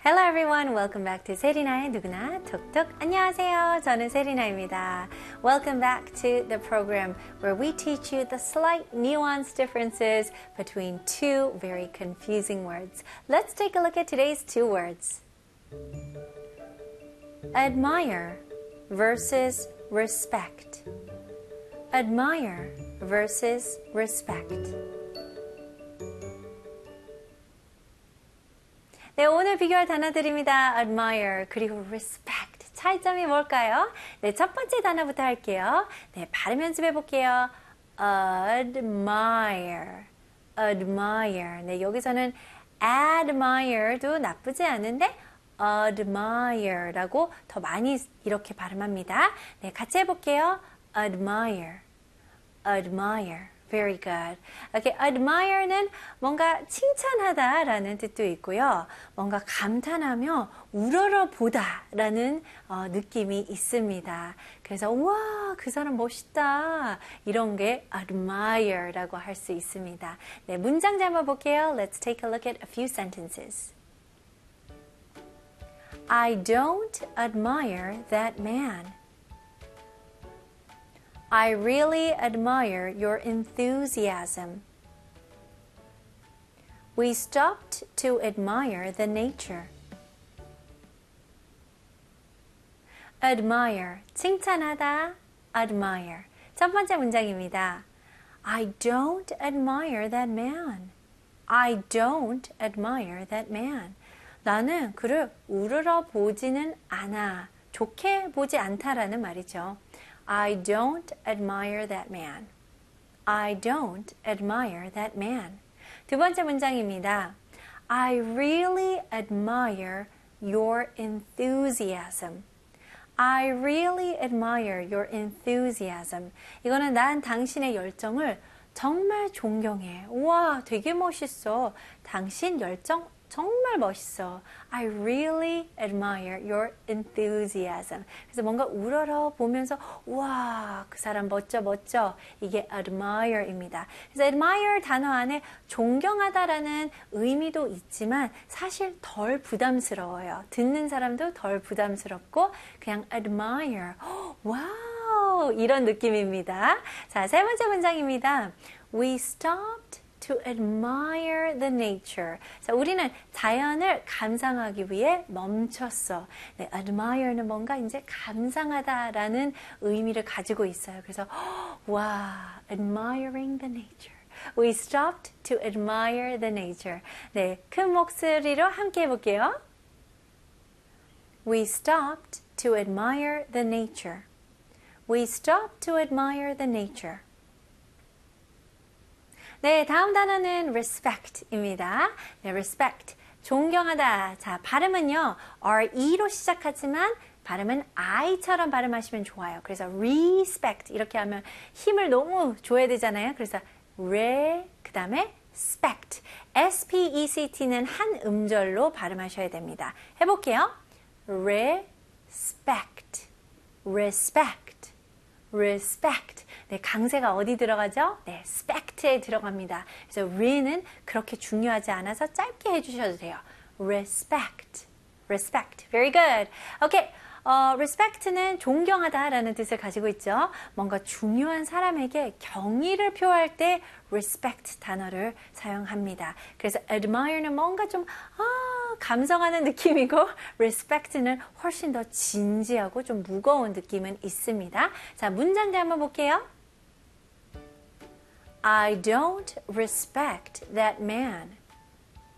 Hello everyone, welcome back to 세리나의 누구나 톡톡. 안녕하세요. 저는 세리나입니다. Welcome back to the program where we teach you the slight nuance differences between two very confusing words. Let's take a look at today's two words. Admire versus respect. Admire versus respect. 네, 오늘 비교할 단어들입니다. admire 그리고 respect. 차이점이 뭘까요? 네, 첫 번째 단어부터 할게요. 네, 발음 연습해 볼게요. admire. admire. 네, 여기서는 admire도 나쁘지 않은데 admire라고 더 많이 이렇게 발음합니다. 네, 같이 해볼게요. admire. admire. Very good. Okay, admire는 뭔가 칭찬하다라는 뜻도 있고요. 뭔가 감탄하며 우러러보다라는 느낌이 있습니다. 그래서 우와, 그 사람 멋있다. 이런 게 admire라고 할 수 있습니다. 네, 문장 잡아 볼게요. Let's take a look at a few sentences. I don't admire that man. I really admire your enthusiasm. We stopped to admire the nature. Admire, 칭찬하다, admire. 첫 번째 문장입니다. I don't admire that man. I don't admire that man. 나는 그를 우러러 보지는 않아. 좋게 보지 않다라는 말이죠. I don't admire that man. I don't admire that man. 두 번째 문장입니다. I really admire your enthusiasm. I really admire your enthusiasm. 이거는 난 당신의 열정을 정말 존경해. 우와, 되게 멋있어. 당신 열정 정말 멋있어. I really admire your enthusiasm. 그래서 뭔가 우러러 보면서 와, 그 사람 멋져 멋져. 이게 admire입니다. 그래서 admire 단어 안에 존경하다라는 의미도 있지만 사실 덜 부담스러워요. 듣는 사람도 덜 부담스럽고 그냥 admire. 와우, 이런 느낌입니다. 자, 세 번째 문장입니다. We stopped to admire the nature. 자, 우리는 자연을 감상하기 위해 멈췄어. 네, admire는 뭔가 이제 감상하다라는 의미를 가지고 있어요. 그래서 와, admiring the nature. We stopped to admire the nature. 네, 큰 목소리로 함께 해볼게요. We stopped to admire the nature. We stopped to admire the nature. 네, 다음 단어는 respect입니다. 네, respect, 존경하다. 자, 발음은요, RE로 시작하지만 발음은 I처럼 발음하시면 좋아요. 그래서 respect 이렇게 하면 힘을 너무 줘야 되잖아요. 그래서 그 다음에 spect, S-P-E-C-T는 한 음절로 발음하셔야 됩니다. 해볼게요. respect, respect, respect. 네, 강세가 어디 들어가죠? 네, spect에 들어갑니다. 그래서 re는 그렇게 중요하지 않아서 짧게 해주셔도 돼요. respect, respect. Very good. Okay. respect는 존경하다라는 뜻을 가지고 있죠. 뭔가 중요한 사람에게 경의를 표할 때 respect 단어를 사용합니다. 그래서 admire는 뭔가 좀 감성하는 느낌이고 respect는 훨씬 더 진지하고 좀 무거운 느낌은 있습니다. 자, 문장들 한번 볼게요. I don't respect that man.